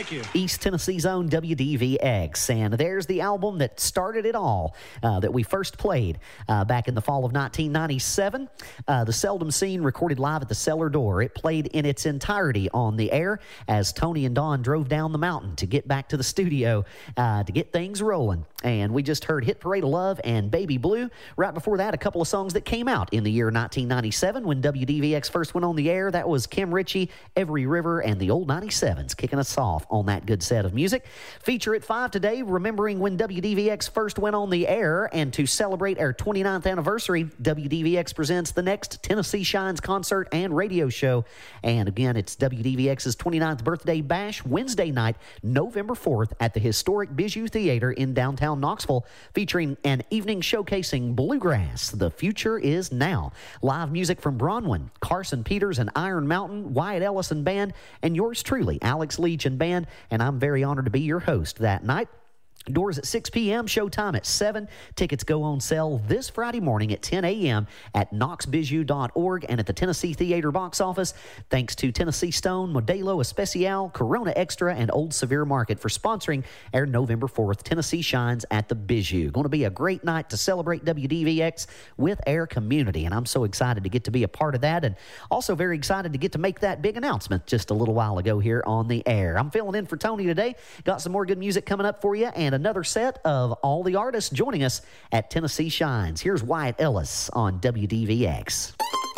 Thank you. East Tennessee's own WDVX. And there's the album that started it all, that we first played back in the fall of 1997. The Seldom Seen, recorded live at the Cellar Door. It played in its entirety on the air as Tony and Dawn drove down the mountain to get back to the studio to get things rolling. And we just heard Hit Parade of Love and Baby Blue. Right before that, a couple of songs that came out in the year 1997 when WDVX first went on the air. That was Kim Ritchie, Every River, and the Old 97s kicking us off on that good set of music. Feature at 5 today, remembering when WDVX first went on the air. And to celebrate our 29th anniversary, WDVX presents the next Tennessee Shines concert and radio show. And again, it's WDVX's 29th birthday bash Wednesday night, November 4th at the historic Bijou Theater in downtown Knoxville, featuring an evening showcasing bluegrass. The future is now. Live music from Bronwyn, Carson Peters and Iron Mountain, Wyatt Ellison Band, and yours truly, Alex Leach and Band. And I'm very honored to be your host that night. Doors at 6 p.m., showtime at 7. Tickets go on sale this Friday morning at 10 a.m. at knoxbijou.org and at the Tennessee Theater box office. Thanks to Tennessee Stone, Modelo Especial, Corona Extra, and Old Severe Market for sponsoring our November 4th Tennessee Shines at the Bijou. Going to be a great night to celebrate WDVX with our community, and I'm so excited to get to be a part of that, and also very excited to get to make that big announcement just a little while ago here on the air. I'm filling in for Tony today. Got some more good music coming up for you, and another set of all the artists joining us at Tennessee Shines. Here's Wyatt Ellis on WDVX.